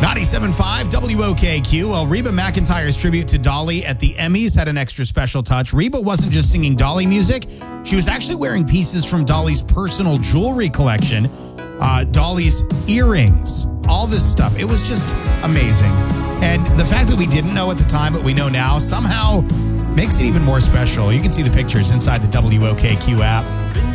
97.5 WOKQ. Well, Reba McEntire's tribute to Dolly at the Emmys had an extra special touch. Reba wasn't just singing Dolly music. She was actually wearing pieces from Dolly's personal jewelry collection, Dolly's earrings, all this stuff. It was just amazing. And the fact that we didn't know at the time, but we know now, somehow makes it even more special. You can see the pictures inside the WOKQ app.